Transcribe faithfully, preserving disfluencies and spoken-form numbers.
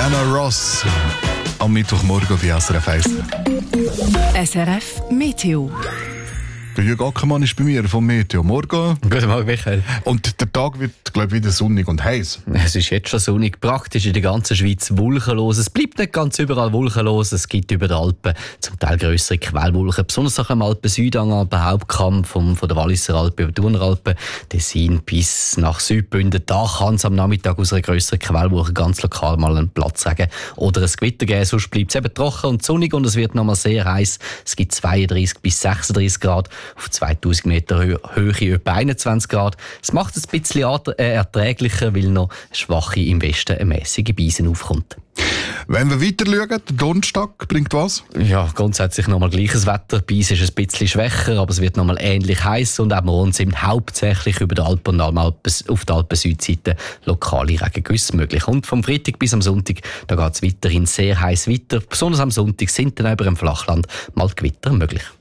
Diana Ross am Mittwochmorgen bei S R F eins. S R F Meteo. Der Jürg Ackermann ist bei mir vom Meteo. Morgen. Guten Morgen, Michael. Und der Tag wird, glaube ich, wieder sonnig und heiß. Es ist jetzt schon sonnig, praktisch in der ganzen Schweiz wolkenlos. Es bleibt nicht ganz überall wolkenlos. Es gibt über den Alpen zum Teil grössere Quellwolken, besonders auch im Alpen-Südhang, Alpen-Hauptkamm von, von der Walliser Alpe über die Thuneralpen, Tessin bis nach Südbünden. Da kann es am Nachmittag aus einer grösseren Quellwolke ganz lokal mal einen Platzregen oder ein Gewitter geben. Sonst bleibt es eben trocken und sonnig und es wird nochmal sehr heiß. Es gibt zweiunddreißig bis sechsunddreißig Grad. Auf zweitausend Meter Höhe, Höhe etwa einundzwanzig Grad. Es macht es ein bisschen erträglicher, weil noch eine schwache im Westen eine mäßige Beise aufkommt. Wenn wir weiter schauen, der Donnerstag bringt was? Ja, grundsätzlich nochmal gleiches Wetter. Die Beise ist ein bisschen schwächer, aber es wird nochmal ähnlich heiß und auch morgen sind hauptsächlich über die Alpen und auf der Alpen-Südseite lokale Regengüsse möglich. Und vom Freitag bis am Sonntag, da geht es weiterhin sehr heiß weiter. Besonders am Sonntag sind dann über dem Flachland mal Gewitter möglich.